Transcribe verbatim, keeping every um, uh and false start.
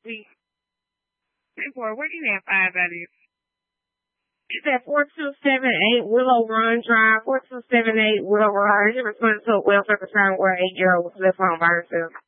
Hey, boy, where you at five that is? It's at four two seven eight Willow Run Drive, four two seven eight Willow Run. It's responding to a welfare concern where an eight-year-old was left home by herself.